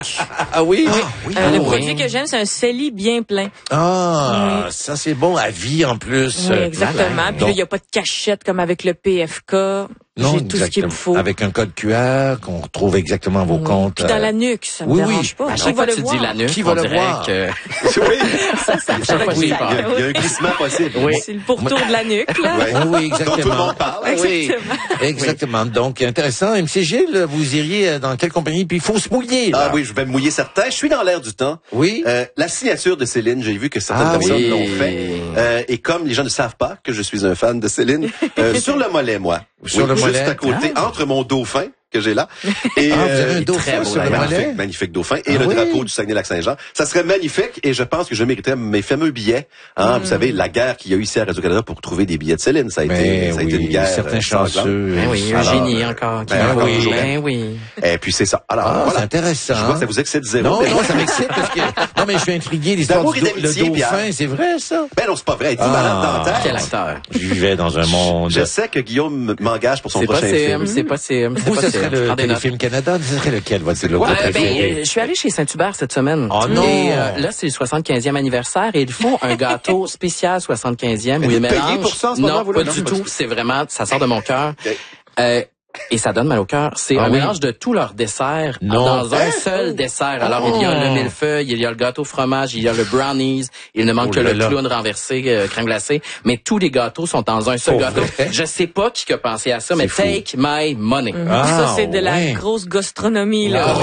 Ah oui? Le produit que j'aime, c'est un Célie bien plein. Ah, ça c'est bon à vie en plus. Oui, exactement. Puis Donc, là, il n'y a pas de cachette comme avec le PFK. non, J'ai tout ce qu'il me faut. Avec un code QR qu'on retrouve exactement vos comptes. Puis dans la nuque, ça me oui, dérange pas. À chaque fois que tu dis la nuque, Qui va le voir? Oui. Ça chaque fois que j'y Il y a un glissement possible. Oui. C'est le pourtour de la nuque, là. Ouais. Oui, Dont exactement. tout le monde parle. Oui, exactement. Donc, intéressant. MC Gilles, vous iriez dans quelle compagnie? Puis il faut se mouiller, là. Ah oui, je vais me mouiller certains. Je suis dans l'air du temps. Oui. La signature de Céline, j'ai vu que certaines personnes l'ont fait. Et comme les gens ne savent pas que je suis un fan de Céline, sur le mollet, moi. Sur le mollet. Juste à côté, entre mon dauphin que j'ai là. Et, vous avez un dauphin sur le mollet? Magnifique dauphin. Et le drapeau du Saguenay-Lac-Saint-Jean. Ça serait magnifique et je pense que je mériterais mes fameux billets. Vous savez, la guerre qu'il y a eu ici à Radio-Canada pour trouver des billets de Céline. Ça a été une guerre. Certains chanceux. Oui, Eugénie encore. Oui. Et puis c'est ça. Alors, c'est intéressant. Je vois que ça vous excite zéro. Non, ça m'excite parce que, non, mais je suis intrigué. L'histoire du dauphin, c'est vrai, ça? Ben non, c'est pas vrai. Il dit malade dentaire. Quel acteur. Je vivais dans un monde. Je sais que Guillaume m'engage pour son prochain film. C'est pas CM. Vous, ce serait le Téléfilm Canada. Ce serait lequel, votre logo préféré? Je suis allé chez Saint-Hubert cette semaine. Oh non! Et là, c'est le 75e anniversaire et ils font un gâteau spécial 75e où ils mélangent. Pour ça, en ce moment, non, vous, pas là, du tout. C'est vraiment, ça sort de mon cœur. Okay. Et ça donne mal au cœur. C'est un mélange de tous leurs desserts dans un seul dessert. Alors, il y a le millefeuille, il y a le gâteau fromage, il y a le brownies, il ne manque que le clown renversé, crème glacée. Mais tous les gâteaux sont dans un seul gâteau. Je sais pas qui a pensé à ça, mais take my money. Ça, c'est de la grosse gastronomie, là.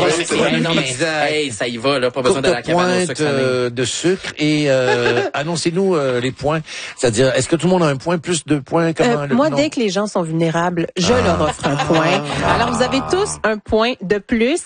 Hey, ça y va, là. Pas besoin de la cabane au sucre de sucre et annoncez-nous les points. C'est-à-dire, est-ce que tout le monde a un point, plus de points? Moi, dès que les gens sont vulnérables, je leur offre un point. Alors, vous avez tous un point de plus.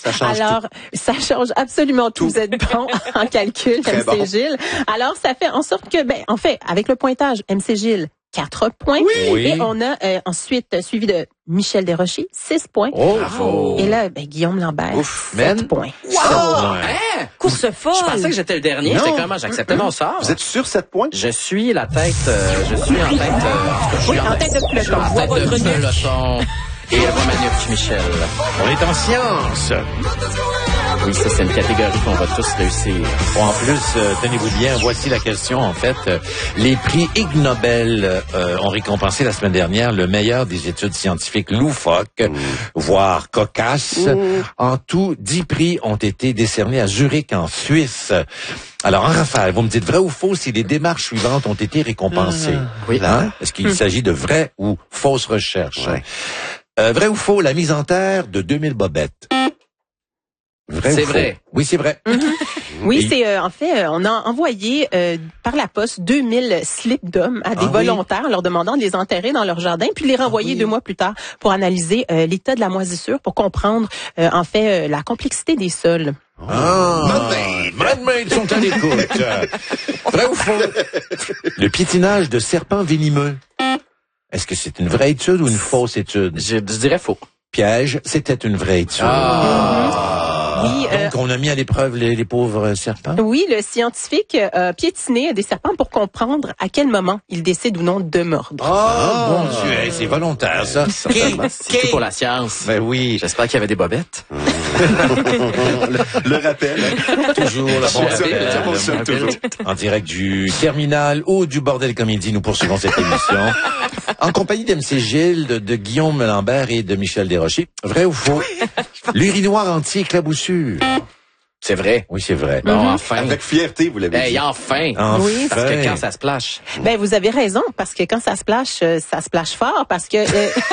Ça change absolument tout. Vous êtes bon en calcul, MC Gilles. Alors, ça fait en sorte que, en fait, avec le pointage, MC Gilles, 4 points. Oui. Et on a ensuite suivi de Michel Desrochers, 6 points. Oh, bravo. Et là, Guillaume Lambert, 7 points. Wow! Course folle! Je pensais que j'étais le dernier. J'étais comment? J'acceptais mon sort. Vous êtes sur 7 points? Je suis la tête, je suis en tête, en tête de peloton. En tête de peloton. Et avant Manu Michel. On est en science. Oui, ça, c'est une catégorie qu'on va tous réussir. Bon, en plus, tenez-vous bien, voici la question. En fait, les prix Ig Nobel ont récompensé la semaine dernière le meilleur des études scientifiques loufoques, voire cocasses. En tout, 10 prix ont été décernés à Zurich, en Suisse. Alors, en rafale, vous me dites vrai ou faux si les démarches suivantes ont été récompensées? Oui. Est-ce qu'il s'agit de vraies ou fausses recherches? Vrai ou faux, la mise en terre de 2000 bobettes? C'est vrai. Oui, c'est vrai. Oui, c'est en fait, on a envoyé par la poste 2000 slips d'hommes à des volontaires en leur demandant de les enterrer dans leur jardin, puis de les renvoyer 2 mois plus tard pour analyser l'état de la moisissure, pour comprendre en fait la complexité des sols. Madmaid sont à l'écoute. Vrai ou faux? Le piétinage de serpents venimeux. Est-ce que c'est une vraie étude ou une fausse étude? Je dirais faux. Piège, c'était une vraie étude. Oui, donc, on a mis à l'épreuve les pauvres serpents? Oui, le scientifique a piétiné des serpents pour comprendre à quel moment ils décident ou non de mordre. Oh, mon Dieu, c'est volontaire, ça. C'est tout pour la science. Ben oui. J'espère qu'il y avait des bobettes. Le rappel. Toujours la bonne en direct du Terminal ou du Bordel Comédie, nous poursuivons cette émission. En compagnie d'MC Gilles, de Guillaume Lambert et de Michel Desrochers. Vrai ou faux? L'urinoir anti-éclaboussure. C'est vrai. Oui, c'est vrai. Bon, enfin. Avec fierté, vous l'avez dit. Enfin. Oui, parce que quand ça splash. Ben, vous avez raison, parce que quand ça splash fort, parce que...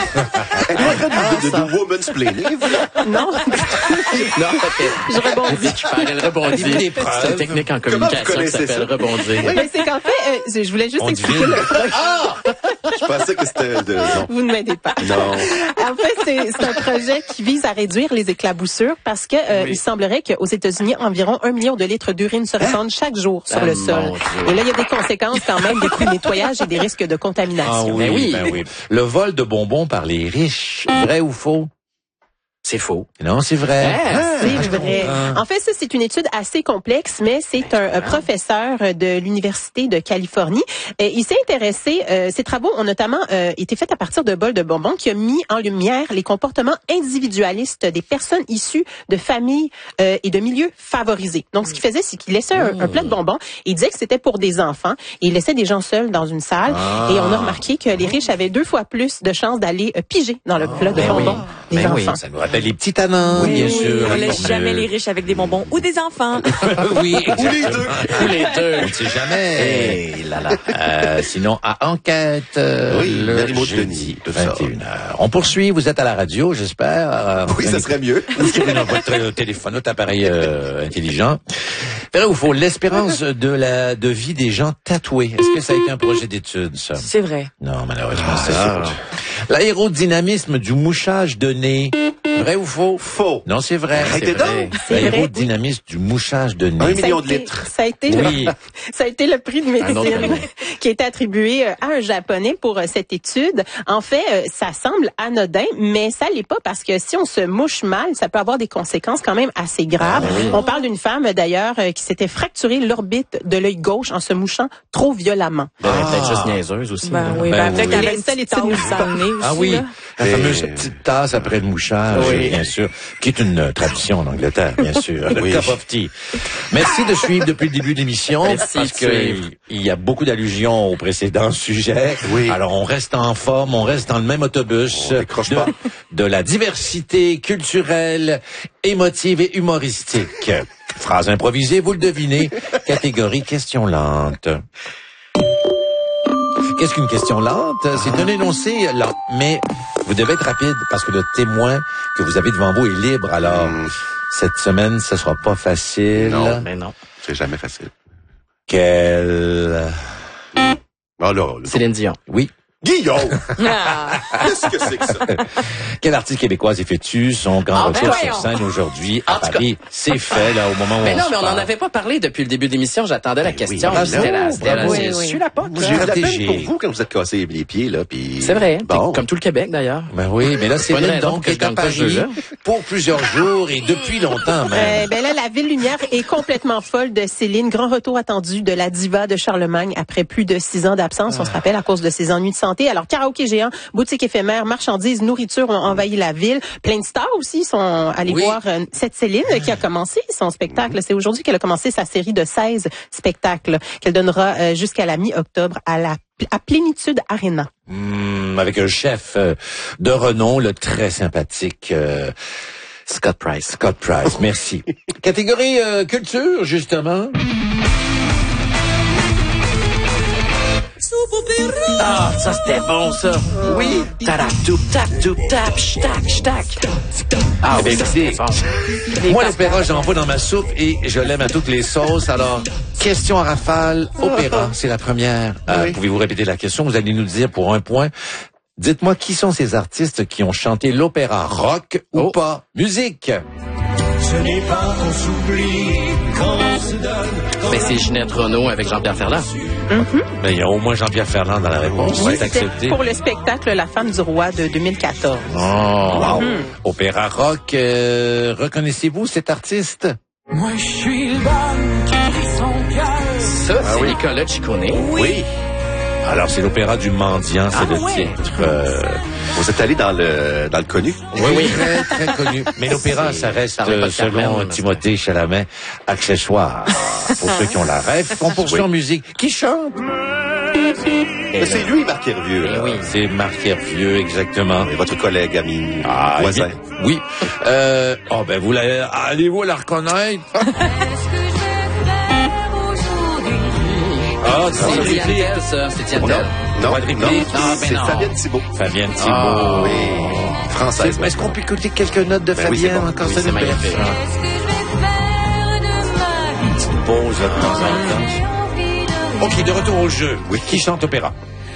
de woman's planning, non. Je rebondis. Elle rebondit. C'est une technique en communication qui s'appelle rebondir. Oui, mais c'est qu'en fait, je voulais juste expliquer le projet. Je pensais que c'était non. Vous ne m'aidez pas. Non. En fait, c'est un projet qui vise à réduire les éclaboussures parce que il semblerait qu'aux États-Unis, environ 1 million de litres d'urine se répandent chaque jour sur le sol. Et là, il y a des conséquences quand même, des coûts de nettoyage et des risques de contamination. Ben oui. Le vol de bonbons par les riches, vrai ou faux? C'est faux. Non, c'est vrai. C'est vrai. En fait, ça, c'est une étude assez complexe, mais c'est un professeur de l'Université de Californie. Il s'est intéressé, ses travaux ont notamment été faits à partir de bols de bonbons qui a mis en lumière les comportements individualistes des personnes issues de familles et de milieux favorisés. Donc, ce qu'il faisait, c'est qu'il laissait un plat de bonbons et il disait que c'était pour des enfants et il laissait des gens seuls dans une salle. Et on a remarqué que les riches avaient 2 fois plus de chances d'aller piger dans le plat de bonbons des enfants. Ça nous rappelle les petits tanins, bien sûr. On laisse jamais les riches avec des bonbons ou des enfants. Oui, Ou les deux. Ou les deux. On ne sait jamais. Sinon, à Enquête, le jeudi, 21h. On poursuit, vous êtes à la radio, j'espère. Oui, ça serait mieux. Inscrivez dans votre téléphone, votre appareil intelligent. Vrai ou faux, l'espérance de vie des gens tatoués. Est-ce que ça a été un projet d'étude, ça? C'est vrai. Non, malheureusement, c'est sûr. L'aérodynamisme du mouchage de nez. Vrai ou faux? Faux. Non, c'est vrai. Arrêtez donc. L'aérodynamisme du mouchage de nez. 1 million de litres. Ça a été le prix de médecine qui a été attribué à un Japonais pour cette étude. En fait, ça semble anodin, mais ça l'est pas parce que si on se mouche mal, ça peut avoir des conséquences quand même assez graves. On parle d'une femme d'ailleurs qui s'était fracturé l'orbite de l'œil gauche en se mouchant trop violemment. Peut-être juste niaiseuse aussi. Peut-être qu'elle a une seule tasse dans le nez aussi. Ah oui, là. la fameuse petite tasse après le mouchage, bien sûr, qui est une tradition en Angleterre, bien sûr. Le cup of tea. Merci de suivre depuis le début de l'émission, parce que il y a beaucoup d'allusions au précédent sujet. Oui. Alors, on reste en forme, on reste dans le même autobus. On décroche pas. De la diversité culturelle, émotive et humoristique. Phrase improvisée, vous le devinez. Catégorie question lente. Qu'est-ce qu'une question lente? C'est un énoncé lent, mais vous devez être rapide parce que le témoin que vous avez devant vous est libre. Alors, cette semaine, ce sera pas facile. Non, mais non. C'est jamais facile. Quel... Oh là. Céline Dion. Oui. Guillaume! Ah. Qu'est-ce que c'est que ça? Quelle artiste québécoise effectue son grand retour sur scène aujourd'hui à Paris? C'est fait, là, au moment où mais on non, se mais on n'en parle. avait pas parlé depuis le début de l'émission. J'attendais la question. bravo, C'était bravo. j'ai su la pote. J'ai eu de la peine Stratégie. pour vous quand vous êtes cassé les pieds, là, puis... C'est vrai. Bon. Comme tout le Québec, d'ailleurs. Ben oui, mais là, Pas de Céline, raison donc, que je est à gagne pas ce Paris jeu-là. pour plusieurs jours et depuis longtemps, même. Ben là, la Ville Lumière est complètement folle de Céline. Grand retour attendu de la diva de Charlemagne après plus de 6 ans d'absence. On se rappelle à cause de ses ennuis de santé. Alors, karaoké géant, boutique éphémère, marchandises, nourriture ont envahi la ville. Plein de stars aussi sont allés voir cette Céline qui a commencé son spectacle. C'est aujourd'hui qu'elle a commencé sa série de 16 spectacles qu'elle donnera jusqu'à la mi-octobre à Plénitude Arena. Avec un chef de renom, le très sympathique Scott Price. Scott Price. Merci. Catégorie culture, justement. Ah, ça c'était bon, ça. Oui. Tarap-toup, tap-toup, tap, shtac, shtac. Ah, Eh bien, ça écoutez, c'était bon. moi, l'opéra, j'en vois dans ma soupe et je l'aime à toutes les sauces. Alors, question à rafale, opéra, c'est la première. Pouvez-vous répéter la question? Vous allez nous dire pour un point. Dites-moi qui sont ces artistes qui ont chanté l'opéra rock ou pas. Musique! Ce n'est pas qu'on s'oublie quand on se donne. Mais c'est Ginette Renault avec Jean-Pierre Ferland. Mais il y a au moins Jean-Pierre Ferland dans la réponse. Oui, C'est accepté. pour le spectacle La Femme du Roi de 2014. Oh, wow. Opéra rock, reconnaissez-vous cet artiste? Moi, je suis le bon qui crie son cœur. Ça, c'est Nicolas Ciccone. Oui. Alors, c'est l'opéra du mendiant, c'est le titre. Vous êtes allé dans le connu? Oui. Très, très connu. Mais l'opéra, ça reste, selon Timothée Chalamet, accessoire. Pour ceux qui ont la rêve, qu'on poursuit en musique. Qui chante? Mais c'est lui, Marc Hervieux. Oui, c'est Marc Hervieux, exactement. Et votre collègue, ami, voisin. Oui. Vous allez-vous la reconnaître? C'est Diane Tell, ça. C'est Diane Tell. Non, c'est non. Fabienne Thibault. Fabienne Thibault. Oui. Française. Est-ce qu'on peut écouter quelques notes de Fabienne? oui, c'est bon. Encore Oui, ça, c'est magnifique. Pause de temps en temps. OK, de retour au jeu. Oui. Qui chante opéra?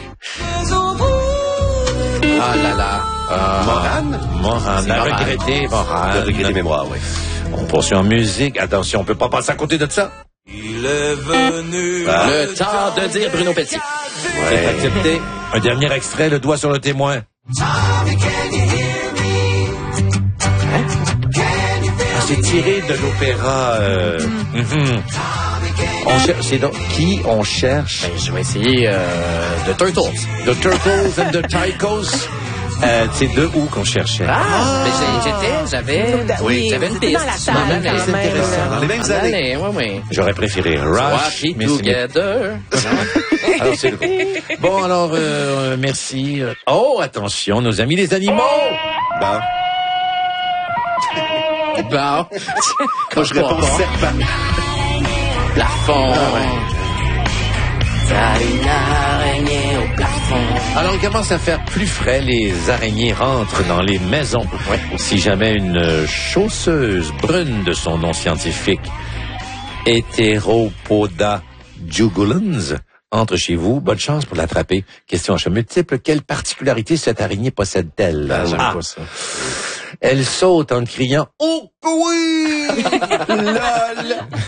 Ah là là. Morane. La regrettée Morane. De regretter mémoire, oui. On poursuit en musique. Attention, on peut pas passer à côté de ça. Il est venu. Le temps de dire Bruno Pelletier. C'est accepté. Un dernier extrait, le doigt sur le témoin. c'est tiré de l'opéra. C'est donc qui on cherche? Ben, je vais essayer The Turtles. The Turtles and the Tychos. C'est de où qu'on cherchait? J'avais une piste. Dans la salle, C'est intéressant. Dans les mêmes années. Oui. J'aurais préféré Rush. Walk it together. Alors, c'est le coup. Bon, alors, merci. Oh, attention, nos amis les animaux! Bon. Bon. Quand je réponds serpent. Plafond. T'as une araignée au plafond. Alors, on commence à faire plus frais. Les araignées rentrent dans les maisons. Ouais. Si jamais une chausseuse brune de son nom scientifique, Heteropoda jugulans, entre chez vous, bonne chance pour l'attraper. Question à choix multiple. Quelle particularité cette araignée possède-t-elle? J'aime pas ça. Elle saute en criant « Oh oui! Lol! »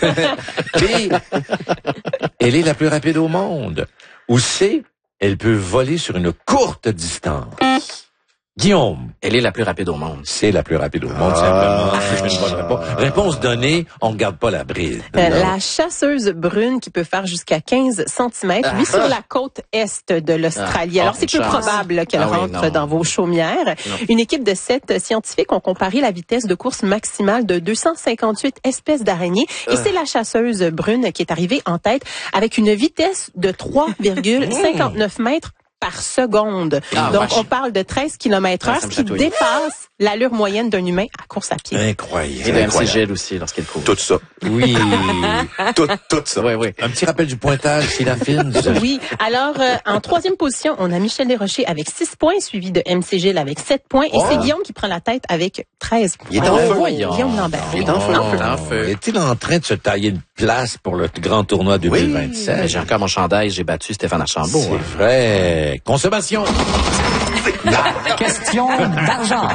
B. Elle est la plus rapide au monde. Ou C. Elle peut voler sur une courte distance. Guillaume. Elle est la plus rapide au monde. C'est la plus rapide au monde, simplement. C'est une bonne réponse. Réponse donnée, on ne garde pas la bride. La chasseuse brune qui peut faire jusqu'à 15 cm vit sur la côte est de l'Australie. Alors, c'est peu probable qu'elle rentre dans vos chaumières. Non. Une équipe de 7 scientifiques ont comparé la vitesse de course maximale de 258 espèces d'araignées. Et c'est la chasseuse brune qui est arrivée en tête avec une vitesse de 3,59 mètres par seconde. Donc, on parle de 13 km/h, ce qui dépasse l'allure moyenne d'un humain à course à pied. Incroyable. Et de MC Gilles aussi, lorsqu'il court. Tout ça. Oui. tout ça. Oui. Un petit rappel du pointage, c'est la fine. Oui. Alors, en troisième position, on a Michel Desrochers avec 6 points, suivi de MC Gilles avec 7 points. Et c'est Guillaume qui prend la tête avec 13 points. Il est en feu. Guillaume Lambert. Il est en feu. Est-il en train de se tailler une place pour le grand tournoi 2027? Oui. J'ai encore mon chandail, j'ai battu Stéphane Archambault. C'est vrai. Consommation. La question d'argent.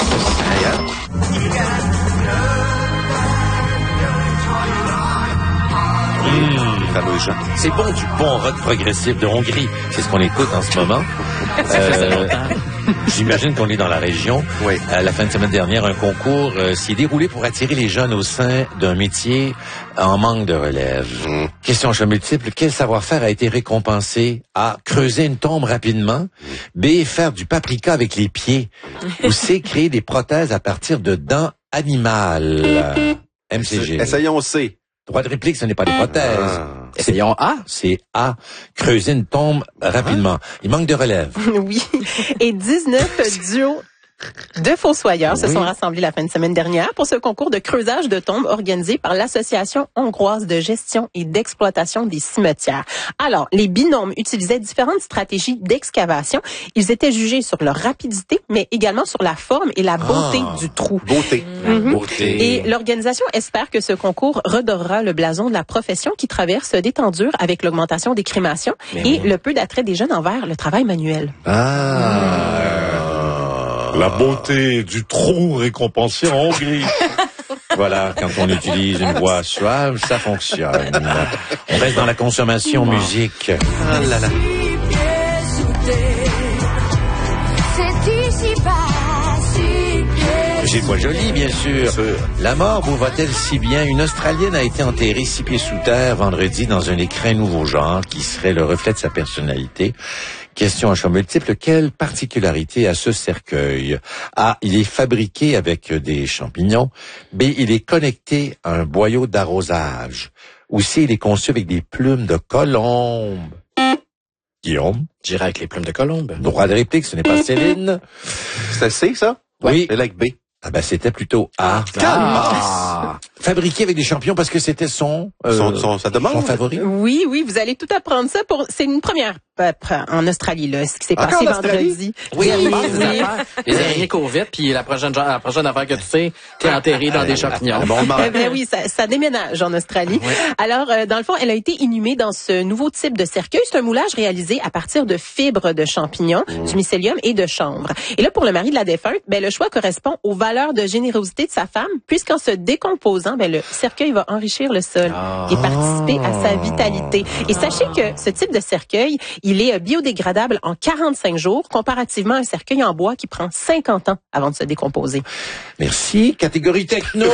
C'est bon du bon rock progressif de Hongrie. C'est ce qu'on écoute en ce moment. J'imagine qu'on est dans la région. Oui. La fin de semaine dernière, un concours s'y est déroulé pour attirer les jeunes au sein d'un métier en manque de relève. Question à choix multiple. Quel savoir-faire a été récompensé? A. Creuser une tombe rapidement. B. Faire du paprika avec les pieds. Ou C. Créer des prothèses à partir de dents animales. MCG. Essayons C. Droit de réplique, ce n'est pas des prothèses. Essayons A. C'est A. Creuser une tombe rapidement. Il manque de relève. Oui. Et 19 duos de fossoyeurs se sont rassemblés la fin de semaine dernière pour ce concours de creusage de tombes organisé par l'Association hongroise de gestion et d'exploitation des cimetières. Alors, les binômes utilisaient différentes stratégies d'excavation. Ils étaient jugés sur leur rapidité, mais également sur la forme et la beauté du trou. Beauté. Beauté. Et l'organisation espère que ce concours redorera le blason de la profession qui traverse des temps durs avec l'augmentation des crémations et le peu d'attrait des jeunes envers le travail manuel. La beauté du trou récompensé en Hongrie. Voilà, quand on utilise une voix suave, ça fonctionne. On reste dans la consommation musique. Ah là là. J'ai le voix jolie, bien sûr. La mort vous va-t-elle si bien? Une Australienne a été enterrée 6 pieds sous terre vendredi dans un écrin nouveau genre qui serait le reflet de sa personnalité. Question à choix multiple. Quelle particularité a ce cercueil? A. Il est fabriqué avec des champignons. B. Il est connecté à un boyau d'arrosage. Ou C. Il est conçu avec des plumes de colombe. Guillaume? J'irai avec les plumes de colombe. Droit de réplique, ce n'est pas Céline. C'était C, ça? Oui. C'est like B. Ah ben c'était plutôt A. Fabriqué avec des champignons parce que c'était son favori. Oui, vous allez tout apprendre ça c'est une première en Australie là, ce qui s'est passé vendredi. Oui. Les araignées courent vite puis la prochaine affaire que tu sais, t'es enterré dans des champignons. Oui, ça déménage en Australie. Oui. Alors dans le fond, elle a été inhumée dans ce nouveau type de cercueil, c'est un moulage réalisé à partir de fibres de champignons, du mycélium et de chanvre. Et là pour le mari de la défunte, le choix correspond aux valeurs de générosité de sa femme, puisqu'en se décomposant, le cercueil va enrichir le sol et participer à sa vitalité. Et sachez que ce type de cercueil, Il est biodégradable en 45 jours, comparativement à un cercueil en bois qui prend 50 ans avant de se décomposer. Merci. Catégorie techno.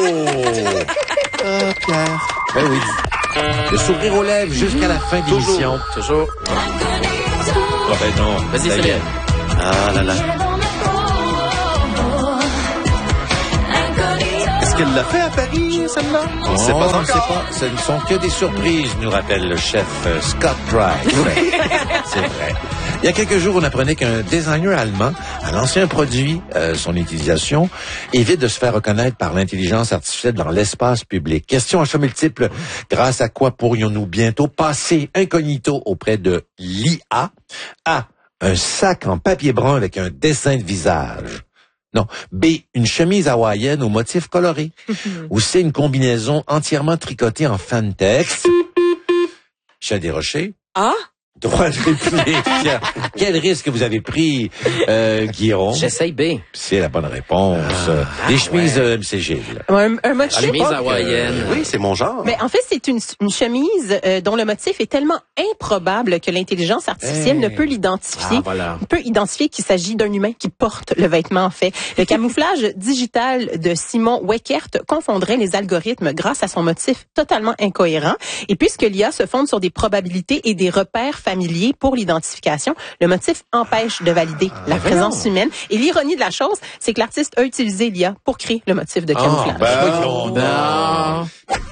Pierre. Ben oui. Le sourire aux lèvres jusqu'à la fin de l'émission. Toujours. Ah ben non. Vas-y, Céline. Ah là là. Est-ce qu'elle l'a fait à Paris, celle-là? On ne sait pas encore. On ne sait pas. Ce ne sont que des surprises, nous rappelle le chef Scott Price. C'est vrai. Il y a quelques jours, on apprenait qu'un designer allemand a lancé un produit. Son utilisation évite de se faire reconnaître par l'intelligence artificielle dans l'espace public. Question à choix multiples. Grâce à quoi pourrions-nous bientôt passer incognito auprès de l'IA? A. Un sac en papier brun avec un dessin de visage. Non. B, une chemise hawaïenne aux motifs colorés. Ou C, une combinaison entièrement tricotée en fantex. Michel Desrochers. Ah? Droit de réplique. Quel risque vous avez pris, Guillaume? J'essaye B. C'est la bonne réponse. Des chemises MCG. Un motif. Chemise hawaïenne. Oui, c'est mon genre. Mais en fait, c'est une chemise dont le motif est tellement improbable que l'intelligence artificielle ne peut l'identifier. Ah, voilà. On peut identifier qu'il s'agit d'un humain qui porte le vêtement, en fait. Le camouflage digital de Simon Weckert confondrait les algorithmes grâce à son motif totalement incohérent. Et puisque l'IA se fonde sur des probabilités et des repères familiers pour l'identification, le motif empêche de valider la présence humaine. Et l'ironie de la chose, c'est que l'artiste a utilisé l'IA pour créer le motif de camouflage. Non.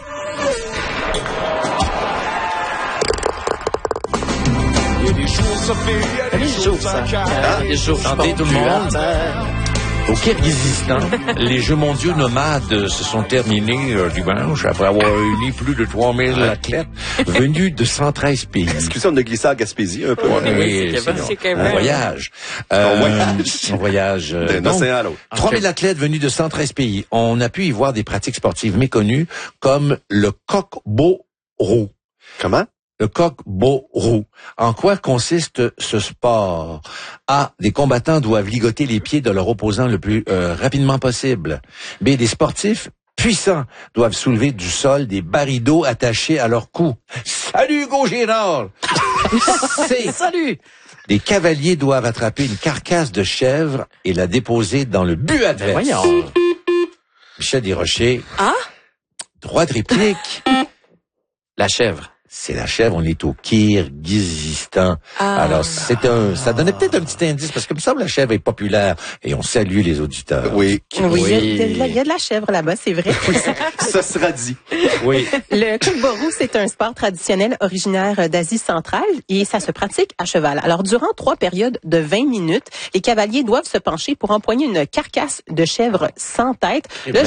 Il y a des jours ça fait, il y a des jours ça casse. Les jours Santé tout le monde. Au Kirghizistan, les Jeux mondiaux nomades se sont terminés dimanche après avoir réuni plus de 3000 athlètes venus de 113 pays. Excusez, on a glissé à Gaspésie un peu. Oui, c'est un voyage. Un voyage. D'un océan à l'autre. 3000 athlètes venus de 113 pays. On a pu y voir des pratiques sportives méconnues comme le coq-beau-roux. Comment? Le coq-beau-roux. En quoi consiste ce sport? A. Des combattants doivent ligoter les pieds de leur opposant le plus rapidement possible. B. Des sportifs puissants doivent soulever du sol des barils d'eau attachés à leur cou. Salut, Hugo Girard! C. Salut! Des cavaliers doivent attraper une carcasse de chèvre et la déposer dans le but adverse. Voyons. Michel Desrochers. Ah? Droit de réplique. La chèvre. C'est la chèvre, on est au Kirghizistan. Ah. Alors, ça donnait peut-être un petit indice, parce que il me semble que la chèvre est populaire, et on salue les auditeurs. Oui. Oui, il y a de la chèvre là-bas, c'est vrai. Ça sera dit. Oui. Le coq-beau-roux, c'est un sport traditionnel originaire d'Asie centrale et ça se pratique à cheval. Alors, durant 3 périodes de 20 minutes, les cavaliers doivent se pencher pour empoigner une carcasse de chèvre sans tête. Là,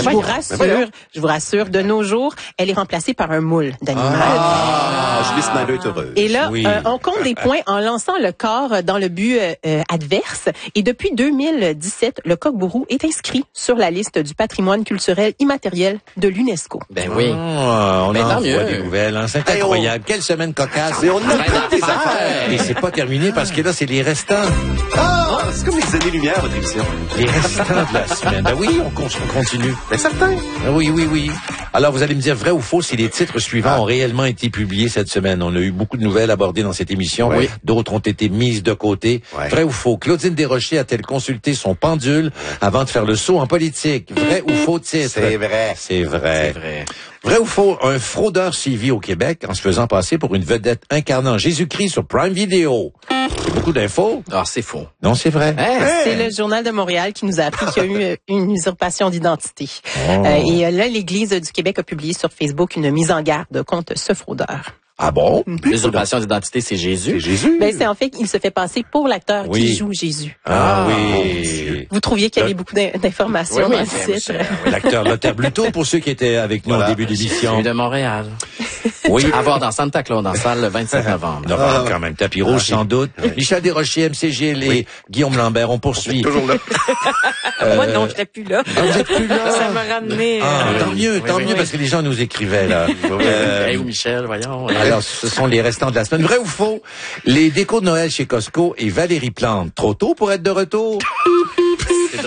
je vous rassure, de nos jours, elle est remplacée par un moule d'animal. Julie Snyder est heureuse. Et là, Oui. on compte des points en lançant le corps dans le but adverse. Et depuis 2017, le coq-beau-roux est inscrit sur la liste du patrimoine culturel immatériel de l'UNESCO. Ben oui. On Mais en tant voit mieux. des nouvelles. Hein. C'est Hey, incroyable. Quelle semaine cocasse. Et on a toutes des affaires. Et c'est pas terminé parce que là, c'est les restants. Ah, c'est comme les années-lumière, votre émission. Les restants de la semaine. Ben oui, on continue. Mais certain. Oui. Alors, vous allez me dire vrai ou faux si les titres suivants ont réellement été publiés cette semaine. On a eu beaucoup de nouvelles abordées dans cette émission. Oui. D'autres ont été mises de côté. Ouais. Vrai ou faux? Claudine Desrochers a-t-elle consulté son pendule avant de faire le saut en politique? Vrai ou faux titre? C'est vrai. C'est vrai. C'est vrai. Vrai ou faux? Un fraudeur sévit au Québec en se faisant passer pour une vedette incarnant Jésus-Christ sur Prime Video. C'est beaucoup d'infos. Ah, c'est faux. Non, c'est vrai. C'est le Journal de Montréal qui nous a appris qu'il y a eu une usurpation d'identité. Et là, l'Église du Québec a publié sur Facebook une mise en garde contre ce fraudeur. Ah bon? L'usurpation d'identité, c'est Jésus. C'est Jésus. Ben, c'est en fait qu'il se fait passer pour l'acteur Oui. qui joue Jésus. Ah oui. Vous trouviez qu'il y avait beaucoup d'informations dans le titre. L'acteur Lothar Bluto, pour ceux qui étaient avec nous Voilà. au début de l'émission. Celui de Montréal. Oui. À voir dans Santa Claus, en salle, le 27 novembre. Novembre, quand même. Tapis rouge, sans doute. Michel Desrochers, MCG, et Guillaume Lambert, on poursuit. Toujours là. Moi, non, je n'étais plus là. Ah, vous êtes plus là? Ça m'a ramené. Tant mieux, parce que les gens nous écrivaient, là. Hey, Michel, voyons. Alors, ce sont les restants de la semaine. Vrai ou faux? Les décos de Noël chez Costco et Valérie Plante. Trop tôt pour être de retour?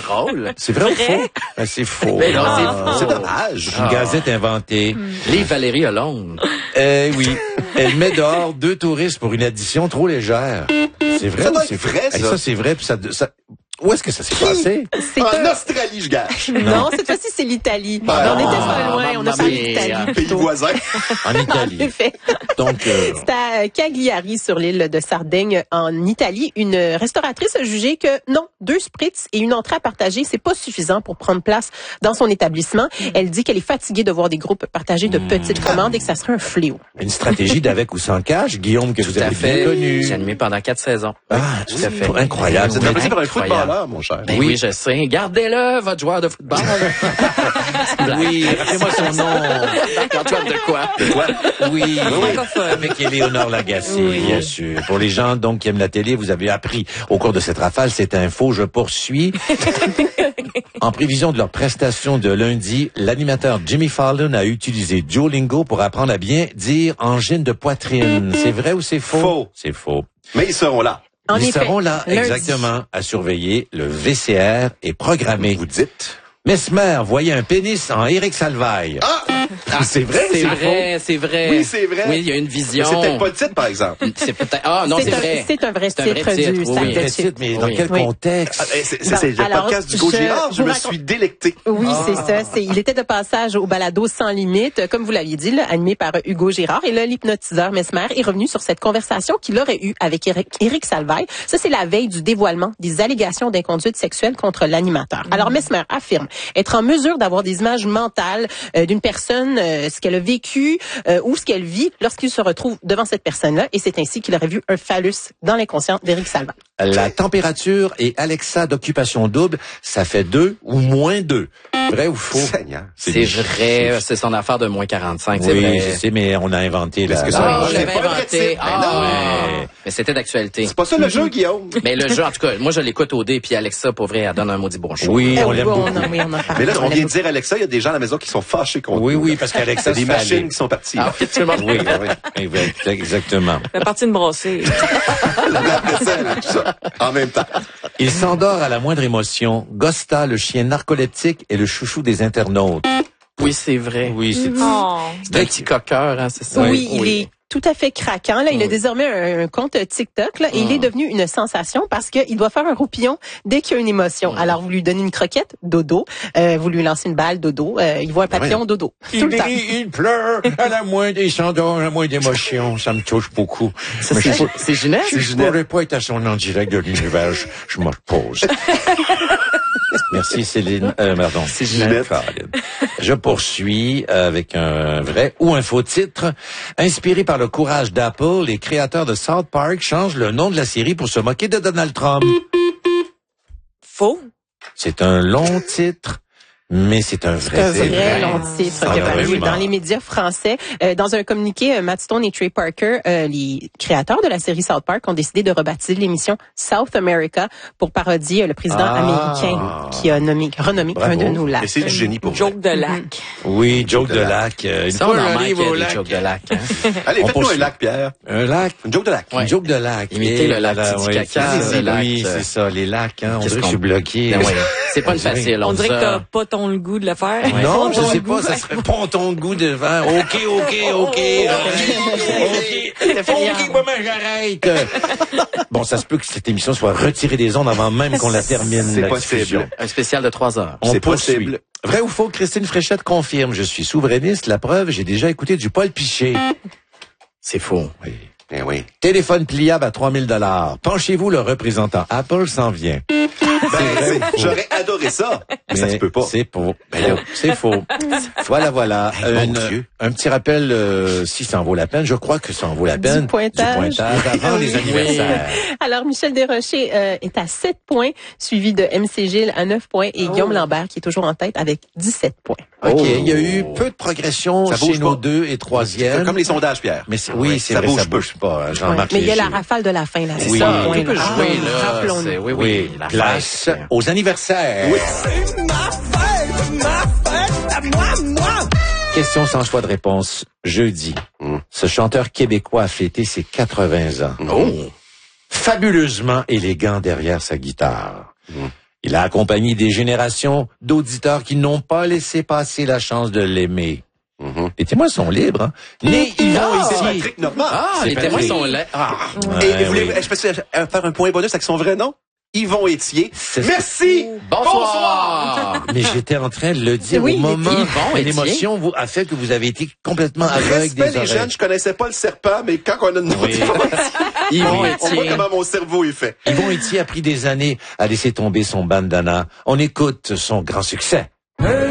drôle. C'est vrai ou faux? Ben, c'est faux. Mais non, C'est dommage. Une gazette inventée. Les Valérie Hollande. Oui. Elle met dehors 2 touristes pour une addition trop légère. C'est vrai Ça ou doit c'est être vrai, ça. Ça, c'est vrai. Puis ça, où est-ce que ça s'est passé? C'est En Australie, je gâche. Non, cette fois-ci, c'est l'Italie. On était pas loin. On a parlé d'Italie Pays plutôt. voisin. En En Italie. effet. Donc, C'est à Cagliari, sur l'île de Sardaigne, en Italie. Une restauratrice a jugé que non, 2 spritz et une entrée à partager, c'est pas suffisant pour prendre place dans son établissement. Elle dit qu'elle est fatiguée de voir des groupes partager de petites commandes et que ça serait un fléau. une stratégie d'avec ou sans cash, Guillaume, que vous Tout à avez bien fait. connu. J'ai animé pendant 4 saisons. Ah, tout à fait. Incroyable. Vous êtes remplacé par un Incroyable. footballeur, mon cher. Ben oui, je sais. Gardez-le, votre joueur de football. Oui, rappelez-moi son nom. Antoine de quoi? Oui, Francophone. avec Éléonore Lagacé, bien sûr. Pour les gens donc qui aiment la télé, vous avez appris au cours de cette rafale, cette info, je poursuis. En prévision de leur prestation de lundi, l'animateur Jimmy Fallon a utilisé Duolingo pour apprendre à bien dire angine de poitrine. C'est vrai ou c'est faux? Faux. C'est faux. Mais ils seront là. En Ils effet, seront là, lundi. exactement, à surveiller. Le VCR est programmé. Vous dites. Mesmer voyait un pénis en Éric Salvaille. C'est vrai, C'est vrai, c'est vrai. Oui, c'est vrai. Oui, il y a une Mais vision. c'est peut-être pas le titre, par exemple. C'est peut-être. Ah non, c'est vrai. C'est un vrai C'est un vrai titre titre, du oui, sac oui. de Quel chips. titre, mais dans Oui. quel Oui. contexte? C'est le Alors, podcast du Go Girard. Je me raconte- suis délecté. Oui, c'est ça. Il était de passage au balado Sans Limite, comme vous l'aviez dit, là, animé par Hugo Girard. Et là, l'hypnotiseur Mesmer est revenu sur cette conversation qu'il aurait eue avec Éric Salvaille. Ça, c'est la veille du dévoilement des allégations d'inconduite sexuelle contre l'animateur. Alors, Mesmer affirme être en mesure d'avoir des images mentales d'une personne, ce qu'elle a vécu ou ce qu'elle vit lorsqu'il se retrouve devant cette personne-là. Et c'est ainsi qu'il aurait vu un phallus dans l'inconscient d'Éric Salvaille. La température et Alexa d'occupation double, ça fait 2 ou moins 2. Vrai ou faux? Seigneur. C'est vrai, c'est son affaire de moins 45, c'est Oui, vrai. je sais, mais on a inventé Est-ce que la... ça- Ah, Je je l'ai l'avais pas le inventé. titre. Ah, Mais non. ouais. Mais c'était d'actualité. C'est pas ça le jeu, Guillaume. Mais le jeu, en tout cas, moi, je l'écoute au dé, puis Alexa, pour vrai, elle donne un maudit bon show. Oui, Eh on oui, l'aime beaucoup. oui, on en parle. Mais là, on l'aime vient de dire Alexa, il y a des gens à la maison qui sont fâchés contre Oui, nous. oui, parce qu'Alexa, C'est des machines qui sont parties. Ah, tout le monde. Oui, exactement. La partie de brasser. La vaisselle, tout ça, en même temps. Il s'endort à la moindre émotion. Gosta, le chien narcoleptique, est le chouchou des internautes. Oui, c'est vrai. Oui, c'est... Oh. C'est un petit coqueur, hein, c'est ça? Oui, il est tout à fait craquant. Là, il a désormais un compte TikTok là, et il est devenu une sensation parce qu'il doit faire un roupillon dès qu'il y a une émotion. Alors, vous lui donnez une croquette, dodo. Vous lui lancez une balle, dodo. Il voit un papillon, dodo. Tout le temps. Il pleure à la moindre, il s'endort à la moindre émotion. Ça me touche beaucoup. Ça, Mais c'est Ginette? je pourrais pas être à son en direct de l'univers. Je me repose. Merci Céline. Pardon. C'est Ginette. Je poursuis avec un vrai ou un faux titre. Inspiré par le courage d'Apple, les créateurs de South Park changent le nom de la série pour se moquer de Donald Trump. Faux. C'est un long titre, mais c'est un vrai. Un C'est vrai long titre qui a paru vraiment. dans les médias français. Dans un communiqué, Matt Stone et Trey Parker, les créateurs de la série South Park, ont décidé de rebaptiser l'émission South America pour parodier le président américain qui a renommé Bravo. un de nos lacs. Et c'est du génie pour vous. Joke de lac. Oui, joke de lac. Une Ça, fois, on en j'arrive manque au des lac. jokes de lac. Hein? Allez, On faites-nous un poursuit. lac, Pierre. Un lac. Une joke de lac. Ouais. Une joke de lac. Imiter le lac là, Titicaca, oui, le lac, oui, c'est ça, les lacs. Hein, on Qu'est-ce dirait que je qu'on- suis bloqué. Ben ouais. C'est pas une dirait- facile. On dirait que t'as ça. pas ton le goût de le faire. Non, je Ton sais goût. pas, ça serait ponton de goût de vin. OK. OK, moi, j'arrête. Bon, ça se peut que cette émission soit retirée des ondes avant même qu'on la termine. C'est la possible. diffusion. Un spécial de 3 heures. On C'est poursuit. possible. Vrai ou faux, Christine Fréchette confirme. Je suis souverainiste. La preuve, j'ai déjà écouté du Paul Piché. C'est faux. Oui. Eh oui. Téléphone pliable à 3000 $. Penchez-vous, le représentant Apple s'en vient. J'aurais adoré ça. Mais ça se peut pas. C'est faux. C'est faux. Voilà. Mon Dieu. Un petit rappel, si ça en vaut la peine. Je crois que ça en vaut la peine. Du pointage. avant les anniversaires. Alors, Michel Desrochers est à 7 points, suivi de MC Gilles à 9 points et Guillaume Lambert qui est toujours en tête avec 17 points. OK. Il y a eu peu de progression Ça chez bouge nos pas. 2 et 3e. Comme les sondages, Pierre. Mais oui, c'est ça vrai, bouge ça peu. bouge pas. Hein, Ouais. Jean-Marc Mais il y a la Léger. rafale de la fin, là. C'est Oui, ça, tout point, peut là. jouer, là. Rappelons-nous. C'est- Oui, Oui, la place fête. aux anniversaires. C'est ma fête à moi. Question sans choix de réponse. Jeudi, ce chanteur québécois a fêté ses 80 ans. Oh. Fabuleusement élégant derrière sa guitare. Il a accompagné des générations d'auditeurs qui n'ont pas laissé passer la chance de l'aimer. Les témoins sont libres. Hein. Né Yvon C'est ici. Patrick Normand. Les témoins sont là. Et vous voulez, je peux faire un point bonus avec son vrai nom? Yvon Étier. Merci! Bonsoir! Mais j'étais en train de le dire au moment où l'émotion a fait que vous avez été complètement aveugle des oreilles. Les jeunes, je connaissais pas le serpent, mais quand on a une note, Yvon Étier. on voit comment mon cerveau est fait. Yvon Étier a pris des années à laisser tomber son bandana. On écoute son grand succès.